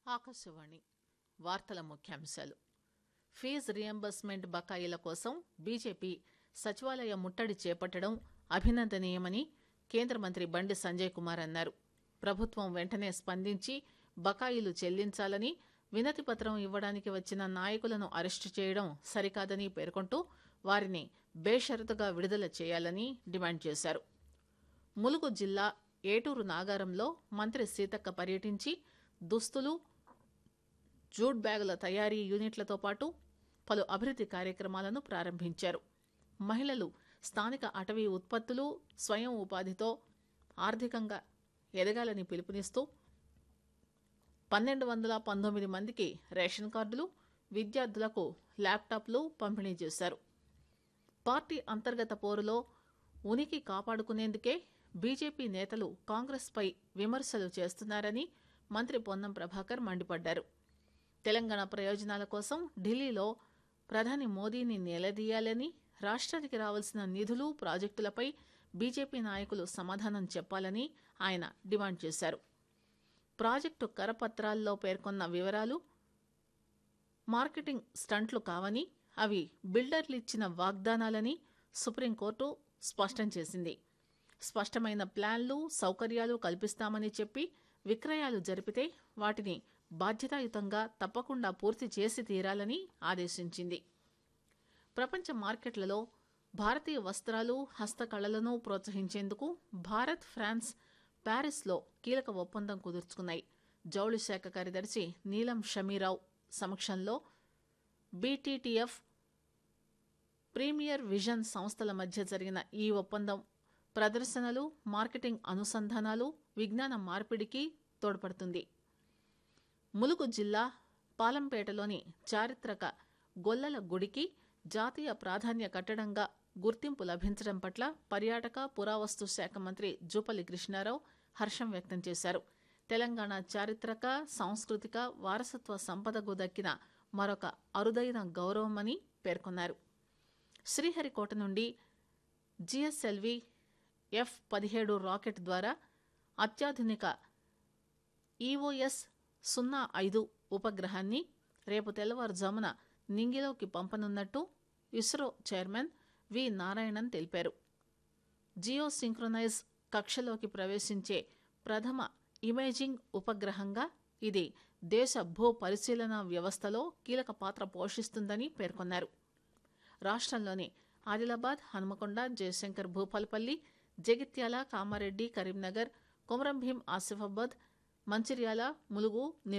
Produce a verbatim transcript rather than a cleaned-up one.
ఆకాశవాణి వార్తల ముఖ్యాంశాలు. Fee reimbursement బకాయిల కోసం బీజేపీ సచివాలయ ముట్టడి చేపట్టడం అభినందనీయమని కేంద్ర మంత్రి బండి సంజయ్ కుమార్ అన్నారు. ప్రభుత్వం వెంటనే స్పందించి బకాయిలు చెల్లించాలని, వినతి పత్రం ఇవ్వడానికి వచ్చిన నాయకులను అరెస్టు చేయడం సరికాదని పేర్కొంటూ వారిని బేషరతుగా విడుదల చేయాలని డిమాండ్ చేశారు. ములుగు జిల్లా ఏటూరు నాగారంలో మంత్రి సీతక్క పర్యటించి దుస్తులు, జూట్ బ్యాగుల తయారీ యూనిట్లతో పాటు పలు అభివృద్ది కార్యక్రమాలను ప్రారంభించారు. మహిళలు స్థానిక అటవీ ఉత్పత్తులు, స్వయం ఉపాధితో ఆర్థికంగా ఎదగాలని పిలుపునిస్తూ పన్నెండు వందల పంతొమ్మిది మందికి రేషన్ కార్డులు, విద్యార్థులకు ల్యాప్టాప్లు పంపిణీ చేశారు. పార్టీ అంతర్గత పోరులో ఉనికి కాపాడుకునేందుకే బీజేపీ నేతలు కాంగ్రెస్ పై విమర్శలు చేస్తున్నారని మంత్రి పొన్నం ప్రభాకర్ మండిపడ్డారు. తెలంగాణ ప్రయోజనాల కోసం ఢిల్లీలో ప్రధాని మోదీని నిలదీయాలని, రాష్ట్రానికి రావాల్సిన నిధులు, ప్రాజెక్టులపై బీజేపీ నాయకులు సమాధానం చెప్పాలని ఆయన డిమాండ్ చేశారు. ప్రాజెక్టు కరపత్రాల్లో పేర్కొన్న వివరాలు మార్కెటింగ్ స్టంట్లు కావని, అవి బిల్డర్లు ఇచ్చిన వాగ్దానాలని సుప్రీంకోర్టు స్పష్టం చేసింది. స్పష్టమైన ప్లాన్లు, సౌకర్యాలు కల్పిస్తామని చెప్పి విక్రయాలు జరిపితే వాటిని బాధ్యతాయుతంగా తప్పకుండా పూర్తి చేసి తీరాలని ఆదేశించింది. ప్రపంచ మార్కెట్లలో భారతీయ వస్త్రాలు, హస్తకళలను ప్రోత్సహించేందుకు భారత్, ఫ్రాన్స్ ప్యారిస్లో కీలక ఒప్పందం కుదుర్చుకున్నాయి. జౌళి శాఖ కార్యదర్శి నీలం షమీరావు సమక్షంలో బీటీటీఎఫ్, ప్రీమియర్ విజన్ సంస్థల మధ్య జరిగిన ఈ ఒప్పందం ప్రదర్శనలు, మార్కెటింగ్ అనుసంధానాలు, విజ్ఞాన మార్పిడికి తోడ్పడుతుంది. ములుగు జిల్లా పాలంపేటలోని చారిత్రక గొల్లల గుడికి జాతీయ ప్రాధాన్య కట్టడంగా గుర్తింపు లభించడం పట్ల పర్యాటక, పురావస్తు శాఖ మంత్రి జూపల్లి కృష్ణారావు హర్షం వ్యక్తం చేశారు. తెలంగాణ చారిత్రక, సాంస్కృతిక వారసత్వ సంపదకు దక్కిన మరొక అరుదైన గౌరవమని పేర్కొన్నారు. శ్రీహరికోట నుండి జిఎస్ఎల్వి ఎఫ్ పదిహేడు రాకెట్ ద్వారా అత్యాధునిక ఈఓఎస్ సున్నా ఐదు ఉపగ్రహాన్ని రేపు తెల్లవారుజామున నింగిలోకి పంపనున్నట్టు ఇస్రో చైర్మన్ వి నారాయణన్ తెలిపారు. జియో సింక్రొనైజ్ కక్షలోకి ప్రవేశించే ప్రథమ ఇమేజింగ్ ఉపగ్రహంగా ఇది దేశ భూ పరిశీలన వ్యవస్థలో కీలక పాత్ర పోషిస్తుందని పేర్కొన్నారు. రాష్ట్రంలోని ఆదిలాబాద్, హనుమకొండ, జయశంకర్ భూపాలపల్లి, జగిత్యాల, కామారెడ్డి, కరీంనగర్, కొమరంభీం, ఆసిఫాబాద్, మంచిర్యాల, ములుగు,